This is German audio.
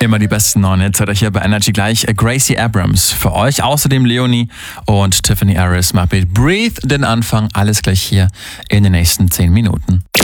Immer die besten neuen Hits hat euch hier bei Energy gleich. Gracie Abrams für euch, außerdem Leonie und Tiffany Harris. Muppet Breathe, den Anfang, alles gleich hier in den nächsten 10 Minuten.